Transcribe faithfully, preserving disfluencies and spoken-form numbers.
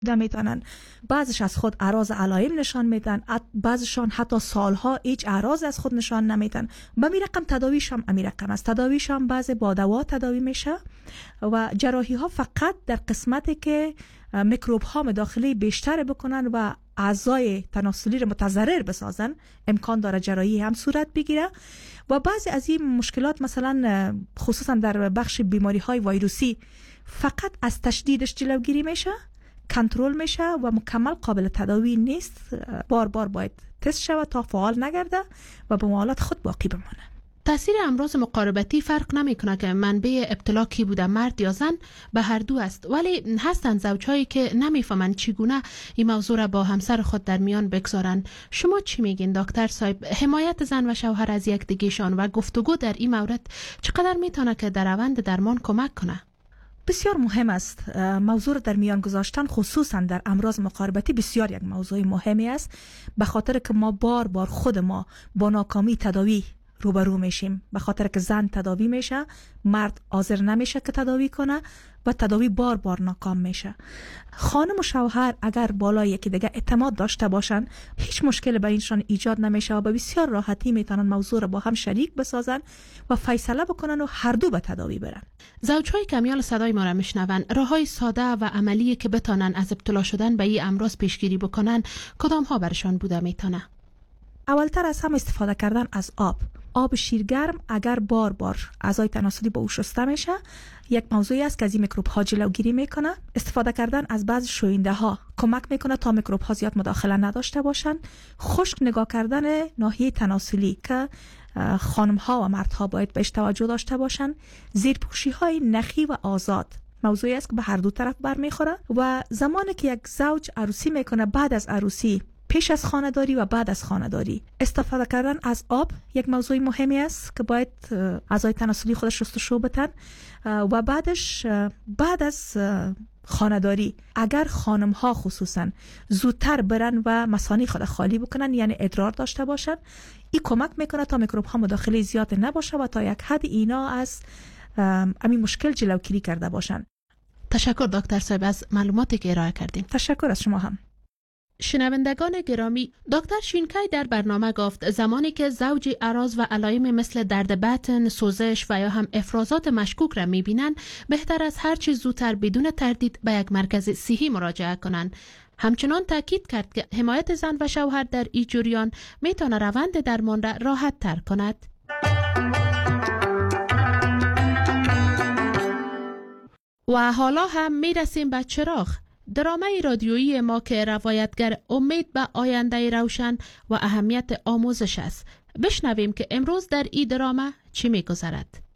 نمیتونن. بعضش از خود اعراض علائم نشان میدن، بعضشان حتی سالها هیچ اعراض از خود نشان نمیدن. به می رقم تداویش هم امی رقم است. تداویش هم بعض با دوا تداوی میشه و جراحی ها فقط در قسمتی که میکروب ها مداخله بیشتر بکنن و اعضای تناسلی رو متضرر بسازن امکان داره جراحی هم صورت بگیره. و بعضی از این مشکلات مثلا خصوصا در بخش بیماری های ویروسی فقط از تشدیدش جلوگیری میشه، کنترل میشه و مکمل قابل تداوی نیست. بار بار باید تست شود تا فعال نگرده و به معالات خود باقی بمانه. تاثیر امراض مقاربتی فرق نمیکنه که منبع ابتلا کی بوده، مرد یا زن، به هر دو است. ولی هستند زوجهایی که نمیفهمند چگونه این موضوع را با همسر خود در میان بگذارن. شما چی میگین دکتر صاحب؟ حمایت زن و شوهر از یک دیگه‌شان و گفتگو در این مورد چقدر میتونه که در روند درمان کمک کنه؟ بسیار مهم است. موضوع در میان گذاشتن خصوصا در امراض مقاربتی بسیار یک موضوع مهمی است، به خاطر که ما بار بار خود ما با ناکامی تداوی روبرو میشیم. به خاطر که زن تداوی میشه، مرد حاضر نمیشه که تداوی کنه و تداوی بار بار ناکام میشه. خانم و شوهر اگر بالای یکی دیگه اعتماد داشته باشن، هیچ مشکل به اینشان ایجاد نمیشه و به بسیار راحتی میتونن موضوع رو با هم شریک بسازن و فیصله بکنن و هر دو به تداوی برن. زوجهای کمیال صدای ما را میشنون. راههای ساده و عملی که بتونن از ابتلا شدن به این امراض پیشگیری بکنن کدام ها برشان بوده میتونه؟ اولتر از هم استفاده کردن از آب. آب شیرگرم اگر بار بار اعضای تناسلی با او شسته میشه، یک موضوعی است که از این میکروب ها جلوگیری میکنه. استفاده کردن از بعض شوینده ها کمک میکنه تا میکروب ها زیاد مداخله نداشته باشن. خشک نگاه کردن ناحیه تناسلی که خانم ها و مرد ها باید بهش توجه داشته باشن. زیرپوشی های نخی و آزاد موضوعی است که به هر دو طرف برمیخوره. و زمانی که یک زوج عروسی میکنه، بعد از عروسی، پیش از خانه‌داری و بعد از خانه‌داری، استفاده کردن از آب یک موضوع مهمی است که باید اعضای تناسلی خودش شستشو بدن. و بعدش بعد از خانه‌داری اگر خانم ها خصوصا زودتر برن و مثانه خود خالی بکنن، یعنی ادرار داشته باشن، این کمک میکنه تا میکروب ها مداخله زیاد نباشه و تا یک حد اینا از همین مشکل جلوگیری کرده باشن. تشکر دکتر صاحب از معلوماتی که ارائه کردیم. تشکر از شما هم. شنوندگان گرامی، دکتر شینکای در برنامه گفت زمانی که زوجی اعراض و علائم مثل درد بطن، سوزش و یا هم افرازات مشکوک را میبینن، بهتر از هر چیز زودتر بدون تردید به یک مرکز صحی مراجعه کنند. همچنان تاکید کرد که حمایت زن و شوهر در این جریان میتونه روند درمان را راحت تر کند. و حالا هم میرسیم به چراغ، درامه رادیویی ما که روایتگر امید به آینده روشن و اهمیت آموزش است. بشنویم که امروز در این درامه چی می‌گذرد.